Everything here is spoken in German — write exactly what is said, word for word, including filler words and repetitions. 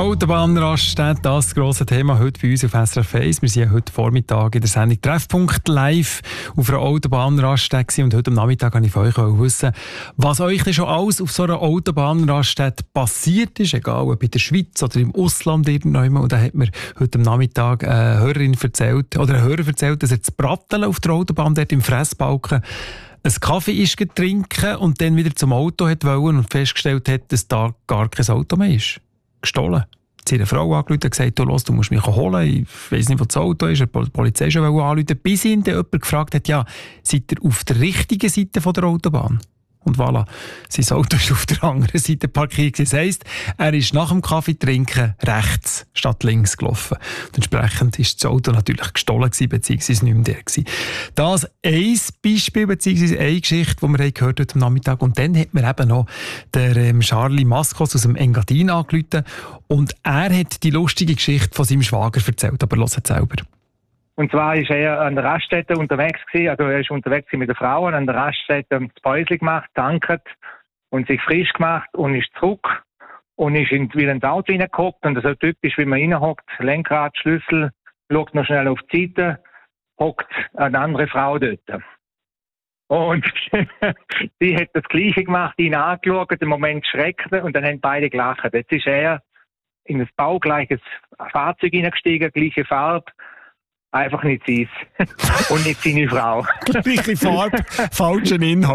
Autobahnraststätte, das grosse Thema heute bei uns auf S R F eins. Wir sind ja heute Vormittag in der Sendung Treffpunkt live auf einer Autobahnraststätte und heute am Nachmittag wollte ich von euch wissen, was euch denn schon alles auf so einer Autobahnraststätte passiert ist, egal ob in der Schweiz oder im Ausland irgendwann. Und da hat mir heute am Nachmittag eine Hörerin erzählt, oder ein Hörer erzählt, dass er zu Bratteln auf der Autobahn, dort im Fressbalken, einen Kaffee ist trinken und dann wieder zum Auto hat wollen und festgestellt hat, dass da gar kein Auto mehr ist. Gestohlen. Sie hat eine Frau angerufen und gesagt, du, los, du musst mich holen, ich weiss nicht, wo das Auto ist, die Polizei schon anrufen, bis ihn dann jemand gefragt hat, ja, seid ihr auf der richtigen Seite von der Autobahn? Und voilà, sein Auto ist auf der anderen Seite parkiert. Das heisst, er ist nach dem Kaffee trinken rechts statt links gelaufen. Und entsprechend war das Auto natürlich gestohlen gewesen, beziehungsweise nicht mehr der gewesen. Das ein Beispiel, beziehungsweise eine Geschichte, die wir gehört haben heute Nachmittag. Und dann hat mir eben noch der ähm, Charlie Maskos aus dem Engadin angerufen. Und er hat die lustige Geschichte von seinem Schwager erzählt. Aber hört selber. Und zwar war er an der Raststätte unterwegs gewesen, also er ist unterwegs mit der Frau an der Raststätte, das Päuschen gemacht, tanket und sich frisch gemacht und ist zurück und ist in, wieder ins Auto reingehockt und so typisch, wie man reinhockt, Lenkrad, Schlüssel, schaut noch schnell auf die Seite, hockt eine andere Frau dort. Und sie hat das Gleiche gemacht, ihn angeschaut, im Moment schreckte und dann haben beide gelacht. Jetzt ist er in ein baugleiches Fahrzeug hineingestiegen, gleiche Farbe, einfach nicht sie und nicht seine Frau. Gleiche Farbe, falscher Inhalt.